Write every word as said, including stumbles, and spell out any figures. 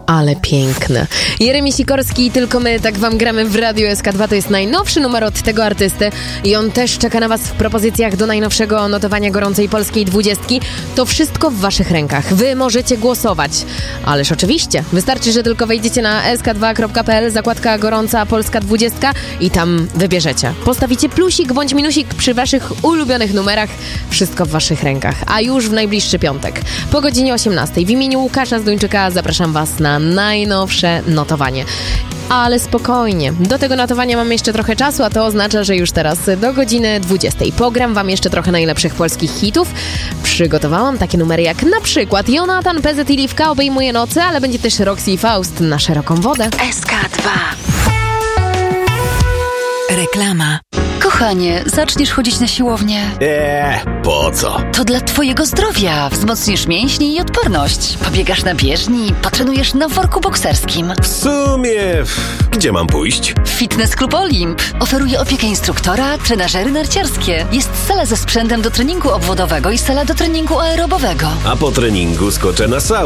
Ale piękne. Jeremi Sikorski i Tylko my, tak wam gramy w Radiu S K dwa. To jest najnowszy numer od tego artysty i on też czeka na was w propozycjach do najnowszego notowania gorącej polskiej dwudziestki. To wszystko w waszych rękach. Wy możecie głosować. Ależ oczywiście. Wystarczy, że tylko wejdziecie na es ka dwa kropka pe el, zakładka gorąca polska dwudziestka i tam wybierzecie. Postawicie plusik bądź minusik przy waszych ulubionych numerach. Wszystko w waszych rękach. A już w najbliższy piątek po godzinie osiemnastej w imieniu Łukasza Zduńczyka zapraszam was na najnowsze notowanie. Ale spokojnie, do tego notowania mam jeszcze trochę czasu, a to oznacza, że już teraz do godziny dwudziestej pogram wam jeszcze trochę najlepszych polskich hitów. Przygotowałam takie numery jak na przykład Jonatan, P Z i Liwka, Obejmuje noce, ale będzie też Roxy i Faust na szeroką wodę. S K dwa. Reklama. Kochanie, zaczniesz chodzić na siłownię? Eee, po co? To dla twojego zdrowia. Wzmocnisz mięśnie i odporność. Pobiegasz na bieżni, potrenujesz na worku bokserskim. W sumie, gdzie mam pójść? Fitness Club Olimp oferuje opiekę instruktora, trenażery narciarskie. Jest sala ze sprzętem do treningu obwodowego i sala do treningu aerobowego. A po treningu skoczę na saunę.